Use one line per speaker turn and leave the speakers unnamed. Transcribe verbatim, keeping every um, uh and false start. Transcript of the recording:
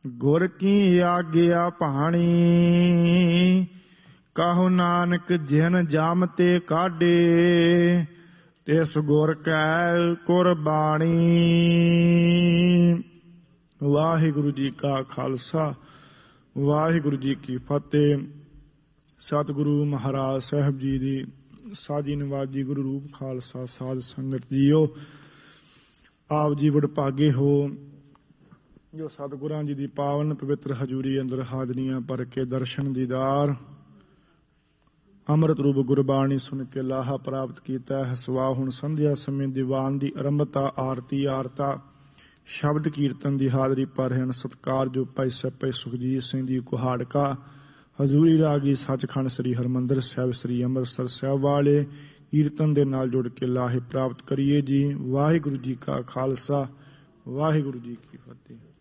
ਗੁਰ ਕੀ ਆਗਿਆ ਭਾਣੀ। ਕਹੋ ਨਾਨਕ ਜਿਨ ਜਮ ਤੇ ਕਾਢੇ, ਤਿਸ ਗੁਰ ਕੈ ਕੁਰਬਾਣੀ। ਵਾਹਿਗੁਰੂ ਜੀ ਕਾ ਖਾਲਸਾ, ਵਾਹਿਗੁਰੂ ਜੀ ਕੀ ਫਤਿਹ। ਸਤਿਗੁਰੂ ਮਹਾਰਾਜ ਸਾਹਿਬ ਜੀ ਦੀ ਸਾਜੀ ਨਵਾਜੀ ਗੁਰੂ ਰੂਪ ਖਾਲਸਾ ਸਾਧ ਸੰਗਤ ਜੀਓ, ਆਪ ਜੀ ਵਡਭਾਗੇ ਹੋ ਜੋ ਸਤਿਗੁਰਾਂ ਜੀ ਦੀ ਪਾਵਨ ਪਵਿੱਤਰ ਹਜ਼ੂਰੀ ਅੰਦਰ ਹਾਜ਼ਰੀਆਂ ਭਰ ਕੇ ਦਰਸ਼ਨ ਦੀਦਾਰ ਅੰਮ੍ਰਿਤ ਰੂਪ ਗੁਰਬਾਣੀ ਸੁਣ ਕੇ ਲਾਹਾ ਪ੍ਰਾਪਤ ਕੀਤਾ ਹੈ। ਸਵਾ ਹੁਣ ਸੰਧਿਆ ਸਮੇਂ ਦੀਵਾਨ ਦੀ ਆਰੰਭਤਾ, ਆਰਤੀ ਆਰਤਾ, ਸ਼ਬਦ ਕੀਰਤਨ ਦੀ ਹਾਜ਼ਰੀ ਪਰ ਹਨ। ਸਤਿਕਾਰ ਜੋ ਭਾਈ ਸੱਪੇ ਸੁਖਜੀਤ ਸਿੰਘ ਜੀ ਕੁਹਾੜਕਾ ਹਜ਼ੂਰੀ ਰਾਗੀ ਸੱਚਖੰਡ ਸ੍ਰੀ ਹਰਿਮੰਦਰ ਸਾਹਿਬ ਸ੍ਰੀ ਅੰਮ੍ਰਿਤਸਰ ਸਾਹਿਬ ਵਾਲੇ ਕੀਰਤਨ ਦੇ ਨਾਲ ਜੁੜ ਕੇ ਲਾਹੇ ਪ੍ਰਾਪਤ ਕਰੀਏ ਜੀ। ਵਾਹਿਗੁਰੂ ਜੀ ਕਾ ਖਾਲਸਾ, ਵਾਹਿਗੁਰੂ ਜੀ ਕੀ ਫਤਿਹ।